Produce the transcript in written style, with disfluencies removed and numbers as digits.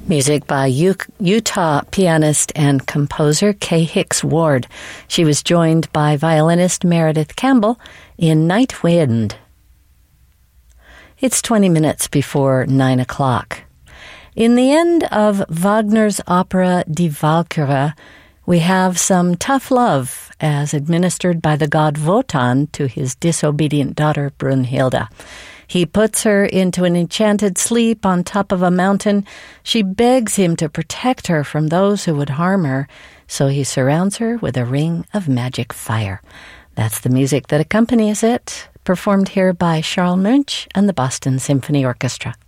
Music by Utah pianist and composer Kay Hicks Ward. She was joined by violinist Meredith Campbell in Night Wind. It's 20 minutes before 9 o'clock. In the end of Wagner's opera Die Walküre, we have some tough love as administered by the god Wotan to his disobedient daughter Brunhilde. He puts her into an enchanted sleep on top of a mountain. She begs him to protect her from those who would harm her, so he surrounds her with a ring of magic fire. That's the music that accompanies it, performed here by Charles Munch and the Boston Symphony Orchestra.